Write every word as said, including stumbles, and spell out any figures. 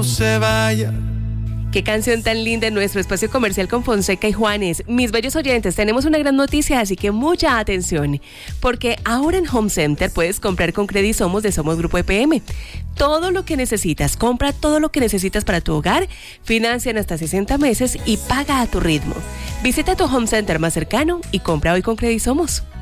no se vaya. Qué canción tan linda en nuestro espacio comercial con Fonseca y Juanes. Mis bellos oyentes, tenemos una gran noticia, así que mucha atención, porque ahora en Home Center puedes comprar con Credisomos de Somos Grupo E P M. Todo lo que necesitas, compra todo lo que necesitas para tu hogar, financian hasta sesenta meses y paga a tu ritmo. Visita tu Home Center más cercano y compra hoy con Credisomos.